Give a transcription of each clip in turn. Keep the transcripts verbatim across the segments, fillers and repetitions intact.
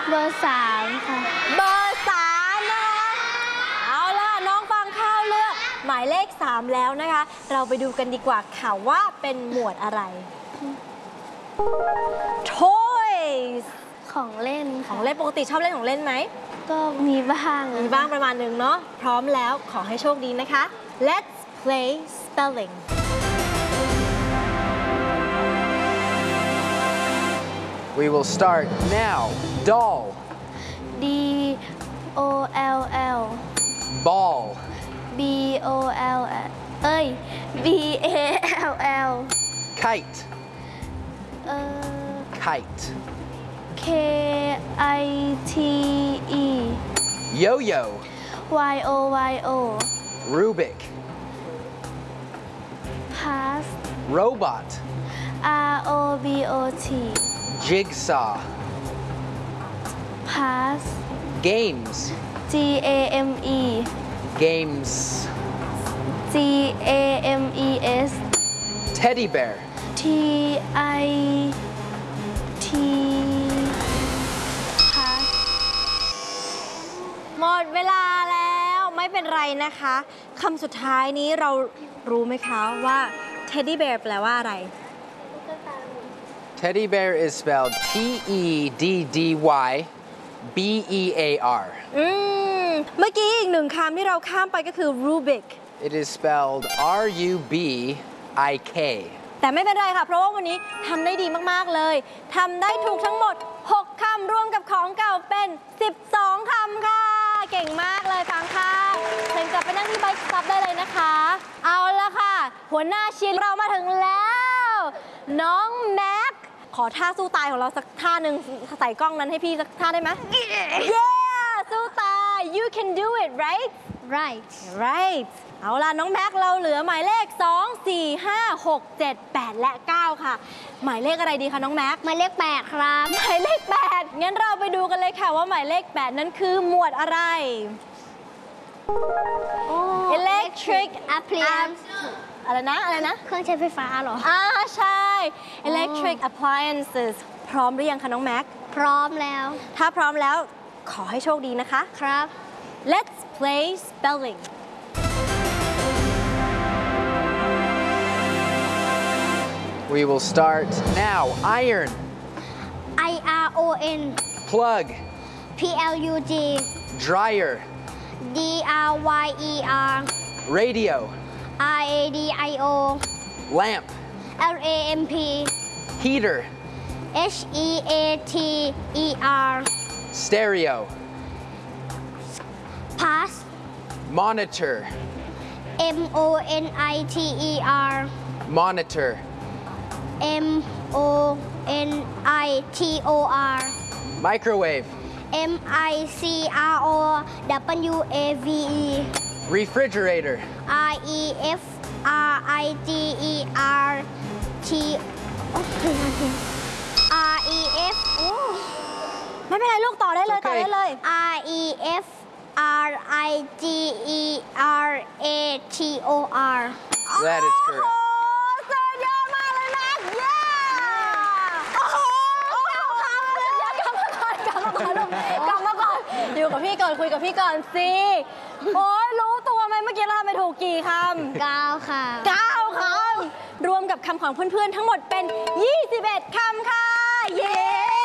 เบอร์สามค่ะเบอร์สามนะคะเอาล่ะน้องฟังข้าวเลือกหมายเลขสามแล้วนะคะเราไปดูกันดีกว่าค่ะว่าเป็นหมวดอะไร Toys ของเล่นของเล่นปกติชอบเล่นของเล่นไหมก็มีบ้างมีบ้างประมาณหนึ่งเนาะพร้อมแล้วขอให้โชคดีนะคะ Let's play spelling We will start now. Doll. D O L L Ball. B O L L เอ้ย B A L L Kite. เอ่อ Kite. K I T E Yo-yo. Y O Y O Rubik. Pass Robot. R O B O T Jigsaw. Pass Games. G A M E Games. G A M E S Teddy bear. T I T Pass หมดเวลาแล้วไม่เป็นไรนะคะคำสุดท้ายนี้เรารู้ไหมคะว่า Teddy bear แปลว่าอะไร Teddy bear is spelled T E D D Y B E A R. อืมเมื่อกี้อีกหนึ่งคำที่เราข้ามไปก็คือ Rubik It is spelled R U B I K. แต่ไม่เป็นไรค่ะ เพราะว่าวันนี้ทำได้ดีมากๆเลยทำได้ถูกทั้งหมดหกคำรวมกับของเก่าเป็นสิบสองคำค่ะเก่งมากเลยฟังค่ะเชิญกลับไปนั่งที่ไบค์ซับได้เลยนะคะเอาละค่ะหัวหน้าเชียร์เรามาถึงแล้ว น้องแม็กขอท่าสู้ตายของเราสักท่าหนึ่งใส่กล้องนั้นให้พี่สักท่าได้ไหม Yeah สู้ตาย you can do it right Right right เอาล่ะน้องแม็กเราเหลือหมายเลขสอง สี่ ห้า หก เจ็ด แปด และ เก้า ค่ะหมายเลขอะไรดีคะน้องแม็กหมายเลขแปดครับหมายเลขแปดงั้นเราไปดูกันเลยค่ะว่าหมายเลขแปดนั้นคือหมวดอะไร Electric Appliance อะไรนะอะไรนะเครื่องใช้ไฟฟ้าเหรออ่าใช่ Electric Appliances พร้อมหรือยังคะน้องแม็กพร้อมแล้วถ้าพร้อมแล้วขอให้โชคดีนะคะครับ Let's play spelling We will start now. Iron. I R O N Plug. P L U G Dryer. D R Y E R Radio. R A D I O Lamp. L A M P Heater. H E A T E R Stereo. Pass Monitor. M O N I T E R Monitor. M O N I T O R Microwave. M I C R O W A V E Refrigerator. R E F R I G E R T R E F ไม่เป็นไรลูกต่อได้เลย It's ต่อ okay. ได้เลย R E F R I G E R A T O R That is โอ้ correct. โหสุดยอดมากเลยแม็กเย้โอ้โหกลับมาก่อนกลับมาก่อนลูกกลับมาก่อนอยู่กับพี่ก่อนคุยกับพี่ก่อนสิโอ้ยรู้ตัวไหมเมื่อกี้เราทำไปถูกกี่คำเก้าค่ะเก้าคำรวมกับคำของเพื่อนๆทั้งหมดเป็นยี่สิบเอ็ดคำค่ะเย้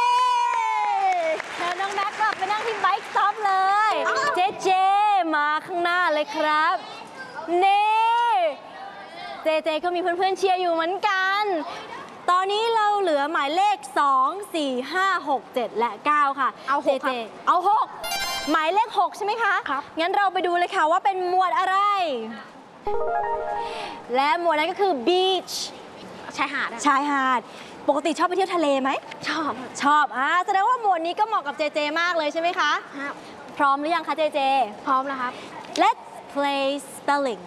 แล้วน้องแม็กกลับไปนั่งที่ไบค์ซ็อปเลยเจเจมาข้างหน้าเลยครับนี่เจเจก็มีเพื่อนๆเชียร์อยู่เหมือนกันตอนนี้เราเหลือหมายเลขสอง สี่ ห้า หก เจ็ด และ เก้า ค่ะเอาหกเจเจเอาหกหมายเลขหกใช่ไหมคะครับงั้นเราไปดูเลยค่ะว่าเป็นหมวดอะไร และหมวดนั้นก็คือ beach ชายหาดชายหาดปกติชอบไปเที่ยวทะเลไหมชอบชอบอ่าแสดงว่าหมวดนี้ก็เหมาะกับเจเจมากเลยใช่ไหมคะครับพร้อมหรือยังคะเจเจพร้อมแล้วครับ Let's play spelling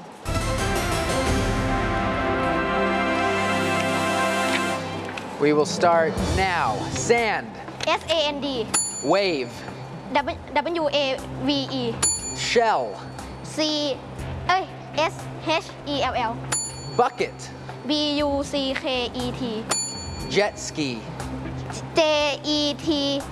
We will start now. Sand. S A N D Wave. W A V E Shell. C เอ้ย S H E L L Bucket. B U C K E T Jet ski. J E T